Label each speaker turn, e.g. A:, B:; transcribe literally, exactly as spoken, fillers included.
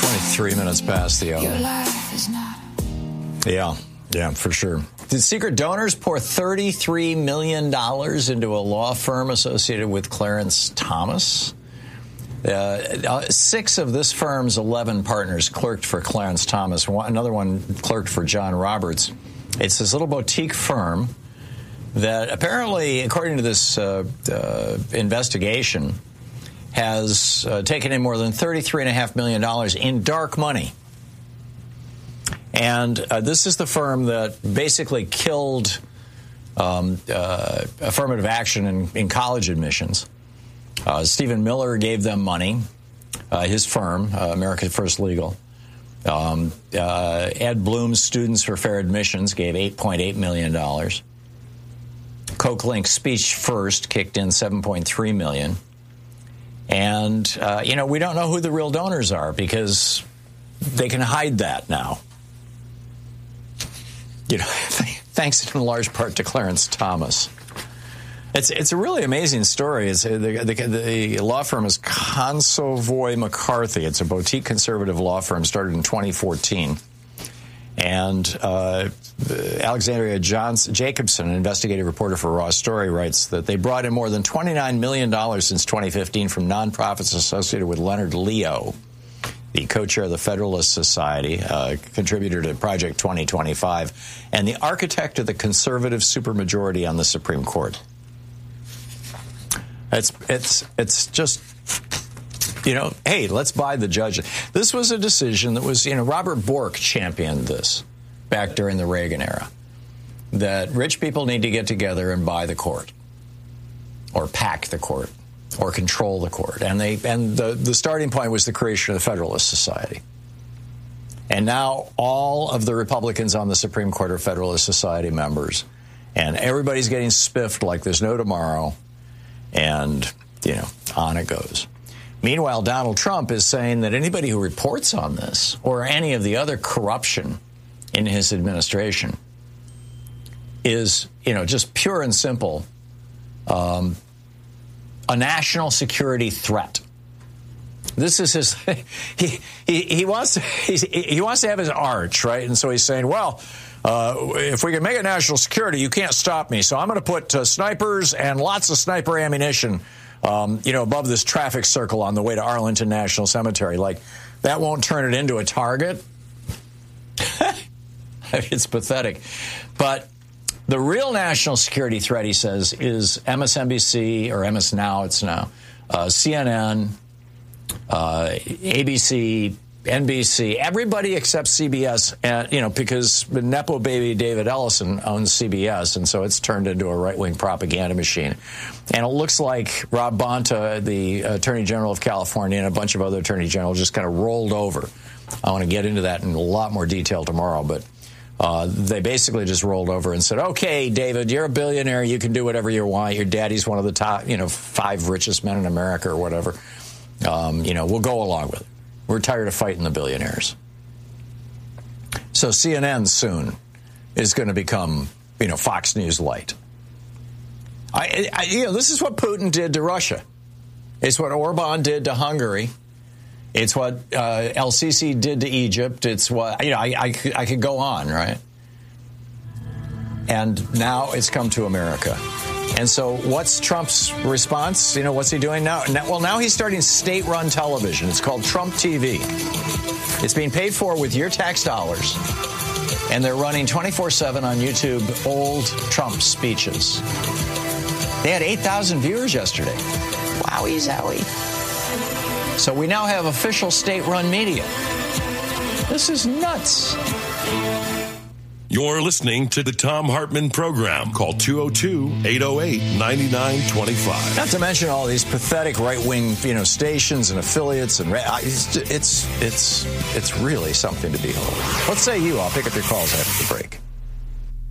A: twenty-three minutes past the hour.
B: Your life is not.
A: Yeah, yeah, for sure. Did secret donors pour thirty-three million dollars into a law firm associated with Clarence Thomas? Uh, uh, six of this firm's eleven partners clerked for Clarence Thomas. One, another one clerked for John Roberts. It's this little boutique firm that apparently, according to this uh, uh, investigation, has uh, taken in more than thirty-three point five million dollars in dark money. And uh, this is the firm that basically killed um, uh, affirmative action in, in college admissions. Uh, Stephen Miller gave them money, uh, his firm, uh, America First Legal. Um, uh, Ed Bloom's Students for Fair Admissions gave eight point eight million dollars. Coke Link Speech First kicked in seven point three million dollars. And, uh, you know, we don't know who the real donors are because they can hide that now. You know, thanks in large part to Clarence Thomas. It's it's a really amazing story. It's the, the, the law firm is Consovoy McCarthy. It's a boutique conservative law firm started in twenty fourteen. And uh, Alexandria Johnson, Jacobson, an investigative reporter for Raw Story, writes that they brought in more than twenty-nine million dollars since twenty fifteen from nonprofits associated with Leonard Leo, the co-chair of the Federalist Society, uh, contributor to Project twenty twenty-five, and the architect of the conservative supermajority on the Supreme Court. It's it's it's just, you know, hey, let's buy the judge. This was a decision that was, you know, Robert Bork championed this back during the Reagan era, that rich people need to get together and buy the court or pack the court or control the court. And they and the, the starting point was the creation of the Federalist Society. And now all of the Republicans on the Supreme Court are Federalist Society members. And everybody's getting spiffed like there's no tomorrow. And, you know, on it goes. Meanwhile, Donald Trump is saying that anybody who reports on this or any of the other corruption in his administration is, you know, just pure and simple um, a national security threat. This is his. He he, he wants to, he's, he wants to have his arch, right? And so he's saying, well, uh, if we can make it national security, you can't stop me. So I'm going to put uh, snipers and lots of sniper ammunition, um, you know, above this traffic circle on the way to Arlington National Cemetery. Like, that won't turn it into a target. It's pathetic. But the real national security threat, he says, is M S N B C, or M S Now, it's now, uh, C N N, uh, A B C, N B C, everybody except C B S, and, you know, because Nepo baby David Ellison owns C B S, and so it's turned into a right-wing propaganda machine. And it looks like Rob Bonta, the Attorney General of California, and a bunch of other Attorney Generals just kind of rolled over. I want to get into that in a lot more detail tomorrow, but uh, they basically just rolled over and said, okay, David, you're a billionaire. You can do whatever you want. Your daddy's one of the top, you know, five richest men in America or whatever. Um, you know, we'll go along with it. We're tired of fighting the billionaires. So C N N soon is going to become, you know, Fox News Light. I, I, you know, this is what Putin did to Russia. It's what Orban did to Hungary. It's what uh, El Sisi did to Egypt. It's what, you know, I, I, I could go on, right? And now it's come to America. And so what's Trump's response? You know, what's he doing now? Well, now he's starting state-run television. It's called Trump T V. It's being paid for with your tax dollars. And they're running twenty-four seven on YouTube old Trump speeches. They had eight thousand viewers yesterday. Wowie zowie. So we now have official state-run media. This is nuts.
C: You're listening to the Thom Hartmann Program. Call two oh two, eight oh eight, nine nine two five.
A: Not to mention all these pathetic right-wing, you know, stations and affiliates, and it's it's it's it's really something to behold. What say you? I'll pick up your calls after the break.